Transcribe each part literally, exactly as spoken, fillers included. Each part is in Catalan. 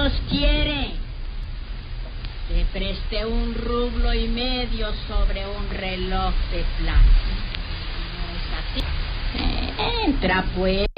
Dios quiere, te presté un rublo y medio sobre un reloj de plata. ¿No es así? Eh, entra, pues.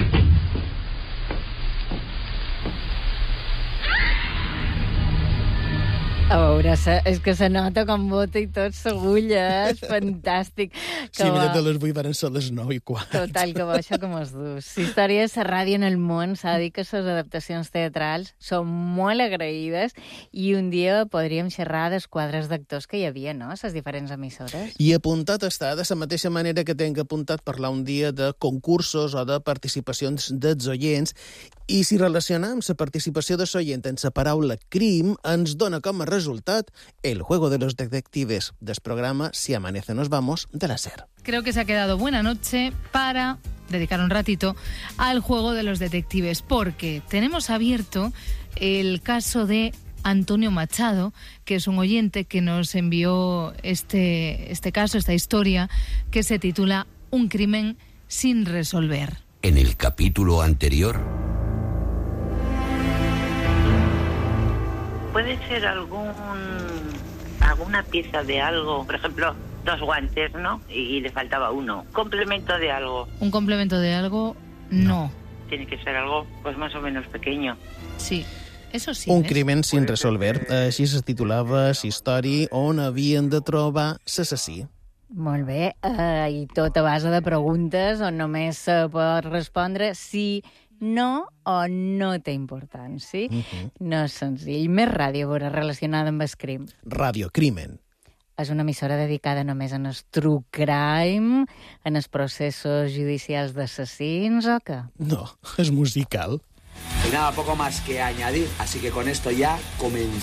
A veure, se, és que se nota com bota i tot s'agulla, és fantàstic. Sí, mira, de les vuit van ser les nou i quart. Total, que bo, això com es dus. Històries de ràdio en el món, s'ha de dir que les adaptacions teatrals són molt agraïdes i un dia podríem xerrar dels quadres d'actors que hi havia, no?, a les diferents emissores. I apuntat està, de la mateixa manera que tenc apuntat parlar un dia de concursos o de participacions dels oients, i si relacionam la participació de l'oient en la paraula crim, ens dona com a resultat el juego de los detectives del programa Si amanece nos vamos de la SER. Creo que se ha quedado buena noche para dedicar un ratito al juego de los detectives, porque tenemos abierto el caso de Antonio Machado, que es un oyente que nos envió este, este caso, esta historia, que se titula Un crimen sin resolver. En el capítulo anterior... Puede ser algún alguna pieza de algo, por ejemplo, dos guantes, ¿no? Y le faltaba uno. Complemento de algo. ¿Un complemento de algo? No. Tiene que ser algo, pues, más o menos pequeño. Sí, eso sí. Un ¿ves? crimen sin resolver. Així es titulava la història on havien de trobar l'assassí. Molt bé, eh, i tot a base de preguntes on només se pot respondre sí, no o no té importància. Uh-huh. No és senzill. Més ràdio, veure, relacionada amb el crim. Ràdio Crimen. És una emissora dedicada només en el true crime, en els processos judicials d'assassins, o què? No, és musical. Y nada, poco más que añadir, así que con esto ya comenzamos.